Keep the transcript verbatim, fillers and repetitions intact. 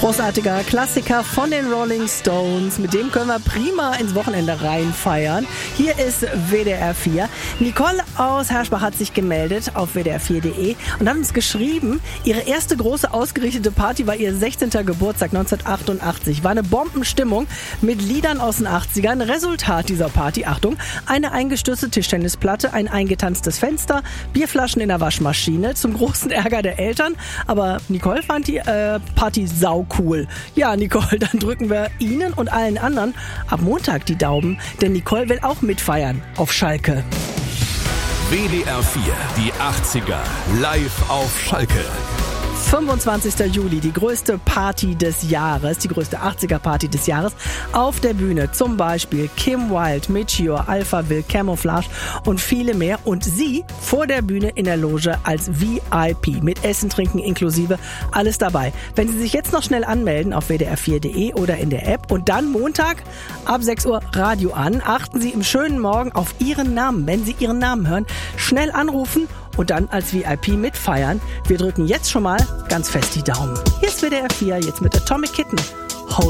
Großartiger Klassiker von den Rolling Stones. Mit dem können wir prima ins Wochenende reinfeiern. Hier ist W D R vier. Nicole aus Herschbach hat sich gemeldet auf w d r vier punkt de und hat uns geschrieben, ihre erste große ausgerichtete Party war ihr sechzehnter Geburtstag neunzehnhundertachtundachtzig. War eine Bombenstimmung mit Liedern aus den achtzigern. Resultat dieser Party, Achtung, eine eingestürzte Tischtennisplatte, ein eingetanztes Fenster, Bierflaschen in der Waschmaschine, zum großen Ärger der Eltern. Aber Nicole fand die äh, Party sau cool. Ja, Nicole, dann drücken wir Ihnen und allen anderen ab Montag die Daumen, denn Nicole will auch mitfeiern auf Schalke. W D R vier, die achtziger, live auf Schalke. fünfundzwanzigster Juli, die größte Party des Jahres, die größte achtziger-Party des Jahres. Auf der Bühne zum Beispiel Kim Wilde, Meteor, Alphaville, Camouflage und viele mehr. Und sie vor der Bühne in der Loge als V I P mit Essen, Trinken inklusive, alles dabei. Wenn Sie sich jetzt noch schnell anmelden auf w d r vier punkt de oder in der App und dann Montag ab sechs Uhr Radio an, achten Sie im schönen Morgen auf Ihren Namen. Wenn Sie Ihren Namen hören, schnell anrufen und dann als V I P mitfeiern. Wir drücken jetzt schon mal ganz fest die Daumen. Hier ist W D R vier, jetzt mit Atomic Kitten.